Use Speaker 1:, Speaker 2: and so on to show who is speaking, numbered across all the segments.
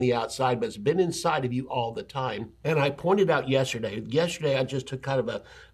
Speaker 1: the outside, but it's been inside of you all the time. And I pointed out yesterday I just took kind of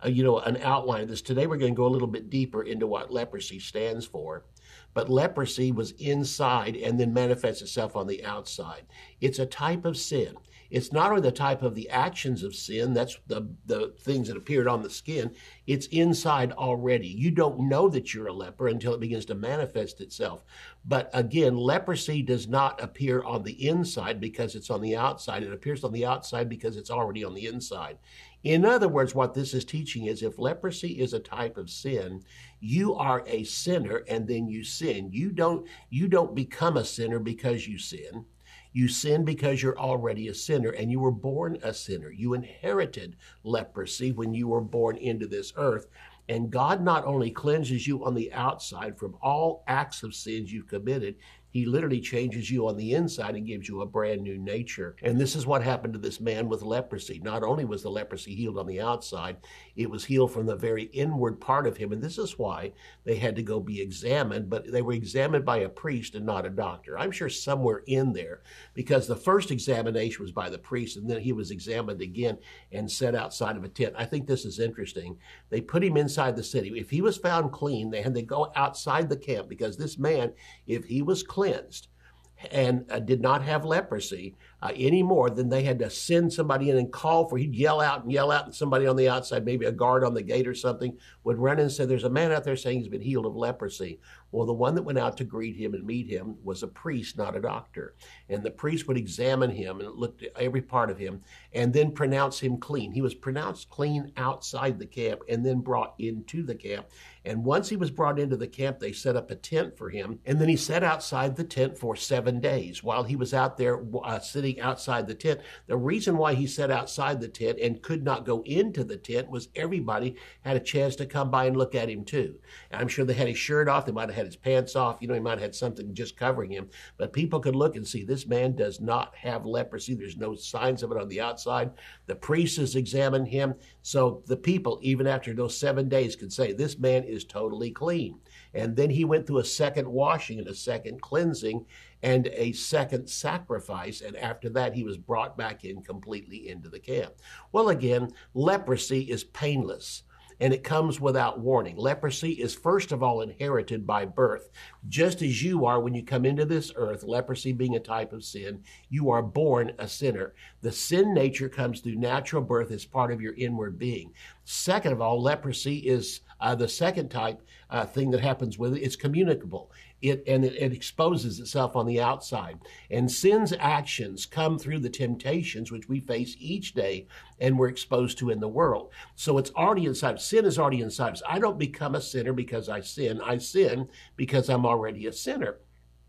Speaker 1: an outline of this. Today we're going to go a little bit deeper into what leprosy stands for. But leprosy was inside and then manifests itself on the outside. It's a type of sin. It's not only the type of the actions of sin, that's the things that appeared on the skin, it's inside already. You don't know that you're a leper until it begins to manifest itself. But again, leprosy does not appear on the inside because it's on the outside. It appears on the outside because it's already on the inside. In other words, what this is teaching is if leprosy is a type of sin, you are a sinner and then you sin. You don't become a sinner because you sin. You sin because you're already a sinner, and you were born a sinner. You inherited leprosy when you were born into this earth. And God not only cleanses you on the outside from all acts of sins you've committed, he literally changes you on the inside and gives you a brand new nature. And this is what happened to this man with leprosy. Not only was the leprosy healed on the outside, it was healed from the very inward part of him. And this is why they had to go be examined, but they were examined by a priest and not a doctor. I'm sure somewhere in there, because the first examination was by the priest, and then he was examined again and set outside of a tent. I think this is interesting. They put him inside the city. If he was found clean, they had to go outside the camp, because this man, if he was cleansed and did not have leprosy anymore, then they had to send somebody in and call for, he'd yell out, and somebody on the outside, maybe a guard on the gate or something, would run in and say, there's a man out there saying he's been healed of leprosy. Well, the one that went out to greet him and meet him was a priest, not a doctor. And the priest would examine him and look at every part of him and then pronounce him clean. He was pronounced clean outside the camp and then brought into the camp. And once he was brought into the camp, they set up a tent for him. And then he sat outside the tent for 7 days. While he was out there sitting outside the tent, the reason why he sat outside the tent and could not go into the tent was everybody had a chance to come by and look at him too. And I'm sure they had his shirt off. They might have had his pants off. He might have had something just covering him. But people could look and see this man does not have leprosy. There's no signs of it on the outside. The priest has examined him. So the people, even after those 7 days, could say this man is totally clean. And then he went through a second washing and a second cleansing and a second sacrifice. And after that, he was brought back in completely into the camp. Well, again, leprosy is painless, and it comes without warning. Leprosy is first of all inherited by birth. Just as you are when you come into this earth, leprosy being a type of sin, you are born a sinner. The sin nature comes through natural birth as part of your inward being. Second of all, leprosy is the second type thing that happens with it. It's communicable. It exposes itself on the outside. And sin's actions come through the temptations which we face each day and we're exposed to in the world. So it's already inside. Sin is already inside us. I don't become a sinner because I sin. I sin because I'm already a sinner.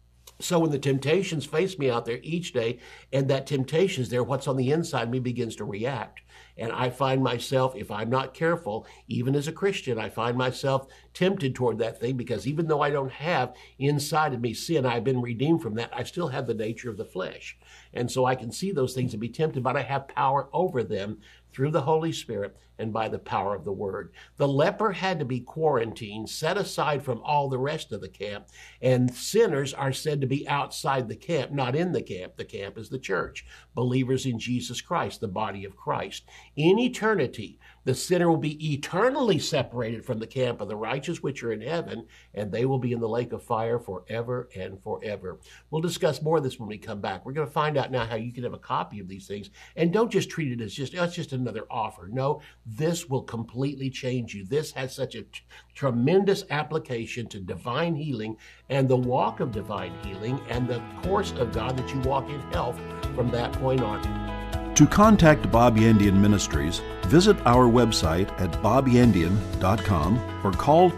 Speaker 1: So when the temptations face me out there each day, and that temptation is there, what's on the inside of me begins to react. And I find myself, if I'm not careful, even as a Christian, I find myself tempted toward that thing, because even though I don't have inside of me sin, I've been redeemed from that, I still have the nature of the flesh. And so I can see those things and be tempted, but I have power over them through the Holy Spirit and by the power of the Word. The leper had to be quarantined, set aside from all the rest of the camp, and sinners are said to be outside the camp, not in the camp. The camp is the church, believers in Jesus Christ, the body of Christ. In eternity, the sinner will be eternally separated from the camp of the righteous, which are in heaven, and they will be in the lake of fire forever and forever. We'll discuss more of this when we come back. We're going to find out now how you can have a copy of these things, and don't just treat it as it's just another offer. No, this will completely change you. This has such a tremendous application to divine healing and the walk of divine healing and the course of God that you walk in health from that point on.
Speaker 2: To contact Bob Yandian Ministries, visit our website at bobyandian.com or call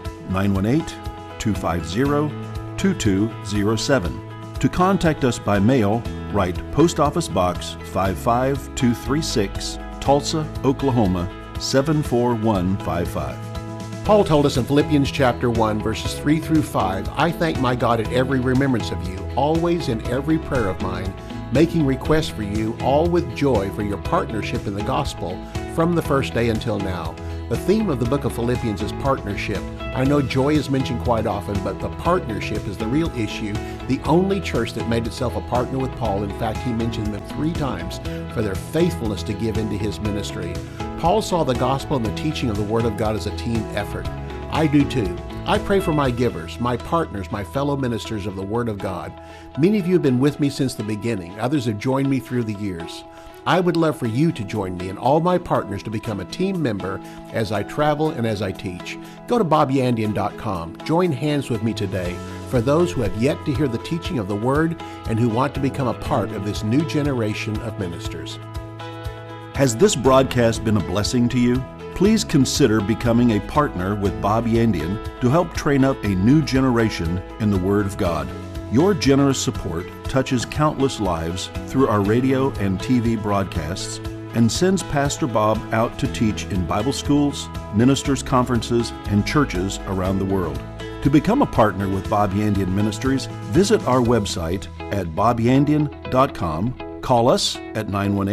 Speaker 2: 918-250-2207. To contact us by mail, write Post Office Box 55236, Tulsa, Oklahoma 74155.
Speaker 1: Paul told us in Philippians chapter 1, verses 3 through 5, I thank my God at every remembrance of you, always in every prayer of mine, making requests for you, all with joy for your partnership in the gospel from the first day until now, The theme of the book of Philippians is partnership. I know joy is mentioned quite often, but the partnership is the real issue. The only church that made itself a partner with Paul, in fact, he mentioned them 3 times for their faithfulness to give into his ministry. Paul saw the gospel and the teaching of the Word of God as a team effort. I do too. I pray for my givers, my partners, my fellow ministers of the Word of God. Many of you have been with me since the beginning. Others have joined me through the years. I would love for you to join me and all my partners to become a team member as I travel and as I teach. Go to BobYandian.com. Join hands with me today for those who have yet to hear the teaching of the Word and who want to become a part of this new generation of ministers.
Speaker 2: Has this broadcast been a blessing to you? Please consider becoming a partner with Bob Yandian to help train up a new generation in the Word of God. Your generous support touches countless lives through our radio and TV broadcasts and sends Pastor Bob out to teach in Bible schools, ministers' conferences, and churches around the world. To become a partner with Bob Yandian Ministries, visit our website at bobyandian.com, call us at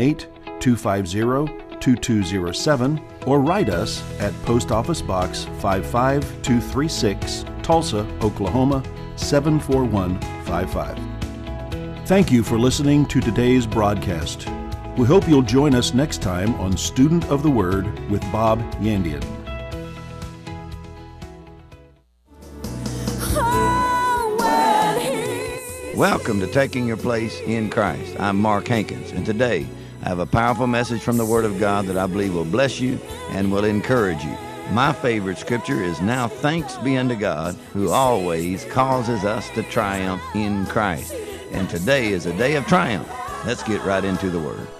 Speaker 2: 918-250-2207, or write us at Post Office Box 55236, Tulsa, Oklahoma 74155. Thank you for listening to today's broadcast. We hope you'll join us next time on Student of the Word with Bob Yandian.
Speaker 3: Welcome to Taking Your Place in Christ. I'm Mark Hankins, and today I have a powerful message from the Word of God that I believe will bless you and will encourage you. My favorite scripture is, "Now thanks be unto God, who always causes us to triumph in Christ." And today is a day of triumph. Let's get right into the Word.